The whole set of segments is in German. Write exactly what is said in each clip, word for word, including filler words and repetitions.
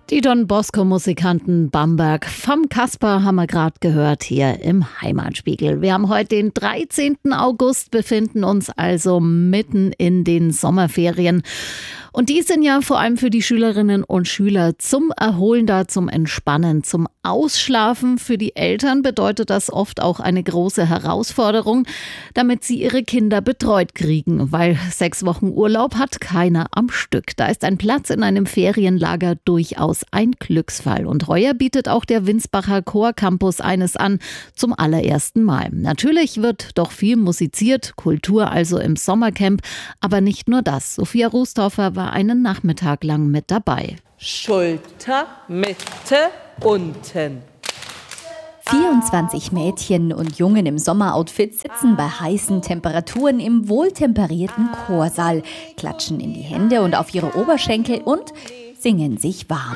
Die Don Bosco-Musikanten Bamberg vom Kasper haben wir gerade gehört hier im Heimatspiegel. Wir haben heute den dreizehnten August, befinden uns also mitten in den Sommerferien. Und die sind ja vor allem für die Schülerinnen und Schüler zum Erholen da, zum Entspannen, zum Ausschlafen. Für die Eltern bedeutet das oft auch eine große Herausforderung, damit sie ihre Kinder betreut kriegen, weil sechs Wochen Urlaub hat keiner am Stück. Da ist ein Platz in einem Ferienlager durchaus ein Glücksfall. Und heuer bietet auch der Winsbacher Chorcampus eines an, zum allerersten Mal. Natürlich wird doch viel musiziert, Kultur also im Sommercamp, aber nicht nur das. Sophia Rußdorfer war einen Nachmittag lang mit dabei. Schulter, Mitte, unten. vierundzwanzig Mädchen und Jungen im Sommeroutfit sitzen bei heißen Temperaturen im wohltemperierten Chorsaal, klatschen in die Hände und auf ihre Oberschenkel und singen sich warm.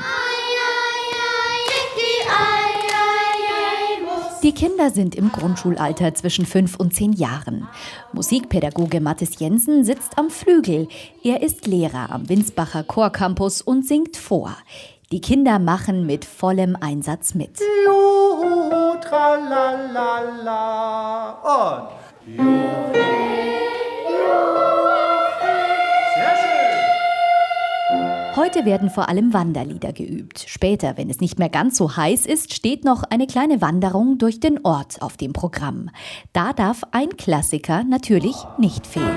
Die Kinder sind im Grundschulalter zwischen fünf und zehn Jahren. Musikpädagoge Mathis Jensen sitzt am Flügel. Er ist Lehrer am Winsbacher Chorcampus und singt vor. Die Kinder machen mit vollem Einsatz mit. Juhu, tralalala und Juhu. Sehr schön. Heute werden vor allem Wanderlieder geübt. Später, wenn es nicht mehr ganz so heiß ist, steht noch eine kleine Wanderung durch den Ort auf dem Programm. Da darf ein Klassiker natürlich nicht fehlen.